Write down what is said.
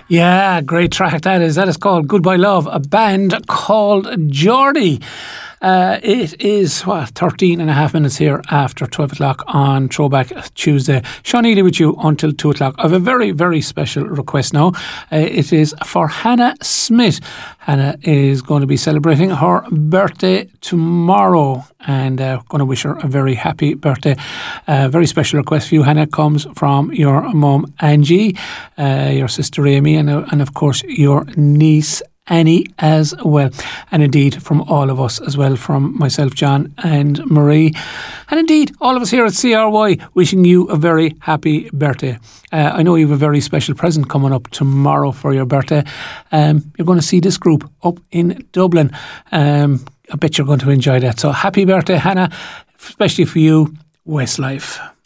Yeah, great track that is. That is called Goodbye Love, a band called Geordie. It is 13 and a half minutes here after 12 o'clock on Throwback Tuesday. Sean Ely with you until 2 o'clock. I have a very, very special request now. It is for Hannah Smith. Hannah is going to be celebrating her birthday tomorrow, and going to wish her a very happy birthday. Very special request for you, Hannah, comes from your mum Angie, your sister Amy, and of course your niece Annie as well, and indeed from all of us as well, from myself, John and Marie, and indeed all of us here at CRY, wishing you a very happy birthday. I know you have a very special present coming up tomorrow for your birthday. You're going to see this group up in Dublin. I bet you're going to enjoy that. So happy birthday, Hannah, especially for you, Westlife.